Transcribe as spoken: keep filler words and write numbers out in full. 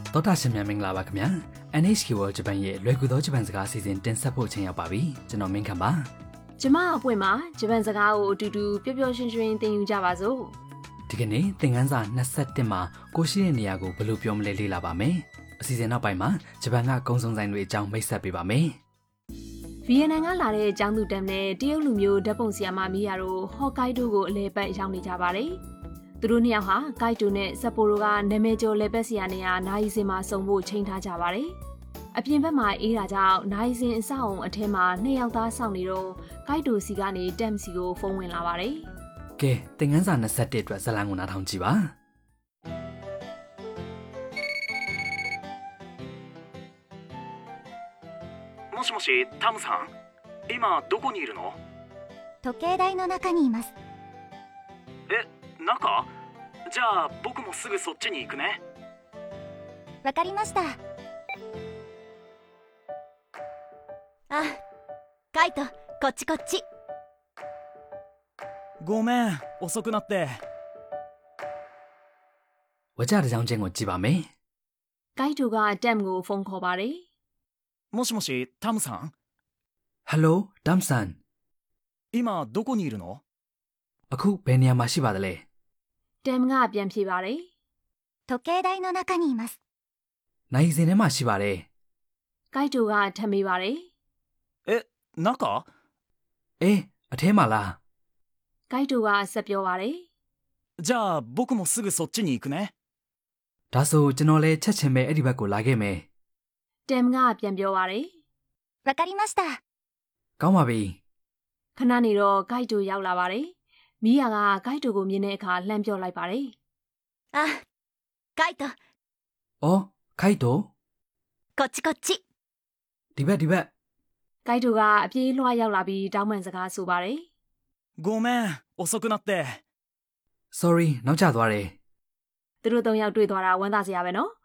သောတာရှင်များမင်္ဂလာပါခင်ဗျာ เอ็น เอช เค World Japan ရဲ့လွယ်ကူသောဂျပန်စကားအစီအစဉ်တင်ဆက်ဖို့ချိန်ရောက်ပါပြီကျွန်တော်မင်းခမ်းပါကျမအပွင့်မှာဂျပန်စကားကိုအတူတူပျော်ပျော်ရွှင်ရွှင်သင်ယူကြပါစို့ဒီကနေ့သင်ခန်းစာ၂၁မှာကိုရှိတဲ့နေရာကိုဘယ်လိုပြောမလဲလေ့လာပါမယ်အစီအစဉ်နောက်ပိုင်းမှာဂျပန်ကကုန်းစုံဆိုင်တွေအကြောင်းမိတ်ဆက်ပေးပါမယ်ဗီယက်နမ်ကလာတဲ့အကြောင်းသူတမ်နဲ့တရုတ်လူမျိုးဓာတ်ပုံဆရာမမီယာတို့ဟော့ကိုက်ဒိုကိုအလဲပတ်ရောက်နေကြပါတယ်သူတို့နှစ်ယောက်ဟာကိုက်ဒိုနဲ့ဆက်ပိုရိုကနာမည်ကျော်လဲပတ်ဆရာနေရာနိုင်စင်မှာစုံဖို့ချိန်ထားကြပါတယ်အပြင်ဘက်မှာအေးတာကြောင့်နိုင်စင်အဆောက်အုံအထဲမှာနှစ်ယောက်သားစောင့်နေတော့ကိုက်ဒိုစီကနေတမ်စီကိုဖုန်းဝင်လာပါတယ်ကဲသင်ခန်းစာ၂၁အတွက်ဇာတ်လမ်းကိုနားထောင်ကြည့်ပါもしもし、タムさん。今どこにいるの？ 時計台の中にいます。 え、中？じゃあ僕もすぐそっちに行くね。 わかりました。あ、カイト、こっちこっち。 ごめん、遅くなって。 ဝကြတဲ့ကြောင်းချင်းကိုကြည့်ပါမယ်ကိုက်ဒိုကတမ်ကိုဖုန်းခေါ်ပါတယ်もしもし、タムさん。 Hello တမ်ဆန်今どこにいるの？ အခုဘယ်နေရာမှာရှိပါသလဲတမ်ကပြန်ဖြေပါတယ်時計台の中にいますနိုင်စင်ထဲမှာရှိပါတယ်ကိုက်ဒိုကထပ်မေးပါတယ်え、中？ အေးအထဲမှာလားကိုက်ဒိုကဆက်ပြောပါတယ်じゃあ僕もすぐそっちに行くね。 ဒါဆိုကျွန်တော်လည်းချက်ချင်းပဲအဲ့ဒီဘက်ကိုလာခဲ့မယ်တမ်ကပြန်ပြောပါတယ်わかりましたကောင်းပါပြီခဏနေတော့ကိုက်ဒိုရောက်လာပါတယ်မီယာကကိုက်ဒိုကိုမြင်တဲ့အခါလှမ်းပြောလိုက်ပါတယ်あ、カイトအော်ခိုက်တိုこっちこっちဒီဘက်ဒီဘက်ကိုက်ဒိုကအပြေးလွှားရောက်လာပြီးတောင်းပန်စကားဆိုပါတယ်ごめん、遅くなって。 sorry နောက်ကျသွားတယ်သူတို့သုံးယောက်တွေ့သွားတာဝမ်းသာစရာပဲနော်